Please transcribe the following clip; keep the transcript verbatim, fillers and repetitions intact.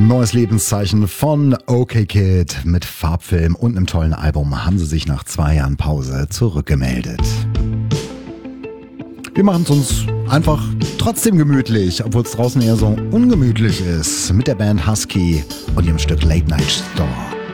Neues Lebenszeichen von OK Kid mit Farbfilm und einem tollen Album haben sie sich nach zwei Jahren Pause zurückgemeldet. Wir machen es uns einfach trotzdem gemütlich, obwohl es draußen eher so ungemütlich ist, mit der Band Husky und ihrem Stück Late Night Store.